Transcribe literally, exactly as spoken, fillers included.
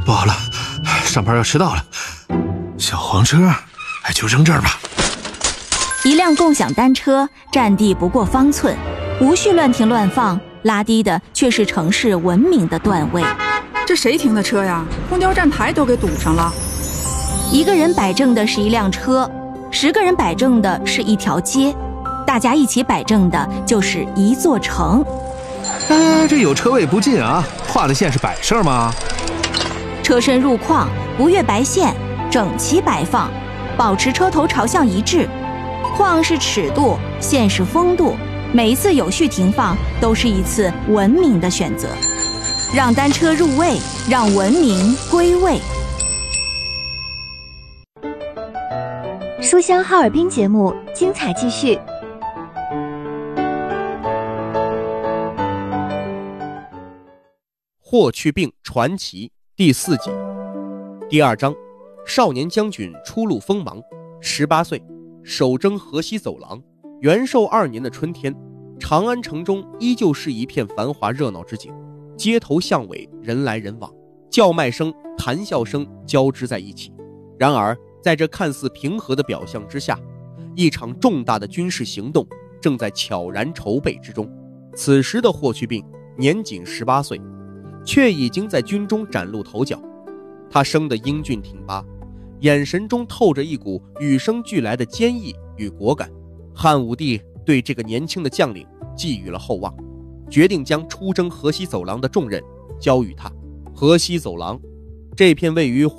不好了，上班要迟到了，小黄车哎，就扔这儿吧。 一辆共享单车占地不过方寸，无序乱停乱放，拉低的却是城市文明的段位。 这谁停的车呀？公交站台都给堵上了。 一个人摆正的是一辆车，十个人摆正的是一条街，大家一起摆正的就是一座城。 哎，这有车位不进啊，画的线是摆设吗？ 车身入框，不越白线，整齐摆放，保持车头朝向一致。框是尺度，线是风度，每一次有序停放都是一次文明的选择，让单车入位，让文明归位。 书香哈尔滨节目精彩继续。 霍去病传奇第四集第二章，少年将军初露锋芒，十八岁首征河西走廊。元寿二年的春天，长安城中依旧是一片繁华热闹之景，街头巷尾人来人往，叫卖声谈笑声交织在一起。然而在这看似平和的表象之下，一场重大的军事行动正在悄然筹备之中。此时的霍去病年仅十八岁，却已经在军中崭露头角。他生得英俊挺拔，眼神中透着一股与生俱来的坚毅与果敢。汉武帝对这个年轻的将领寄予了厚望，决定将出征河西走廊的重任交予他。河西走廊这片位于